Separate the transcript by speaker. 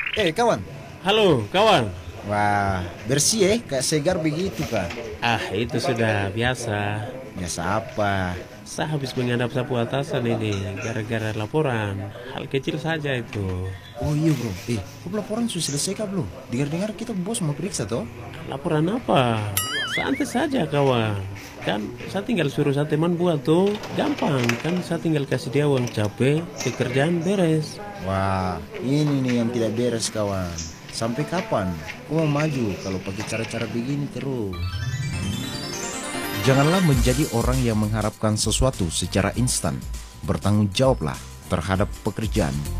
Speaker 1: Kawan.
Speaker 2: Halo, kawan.
Speaker 1: Wah, bersih kayak segar begitu kan.
Speaker 2: Ah, itu sudah biasa.
Speaker 1: Biasa apa?
Speaker 2: Saya habis menghadap sapu atasan ini gara-gara laporan. Hal kecil saja itu.
Speaker 1: Oh iya bro, kok laporan sudah selesai kah belum? Dengar-dengar kita bos mau periksa toh?
Speaker 2: Laporan apa? Santai saja, kawan. Kan saya tinggal suruh saya teman buat tuh. Gampang, kan saya tinggal kasih dia uang capek, pekerjaan beres.
Speaker 1: Wah, ini nih yang tidak beres kawan. Sampai kapan? Kau mau maju kalau pakai cara-cara begini terus? Janganlah menjadi orang yang mengharapkan sesuatu secara instan. Bertanggung jawablah terhadap pekerjaan.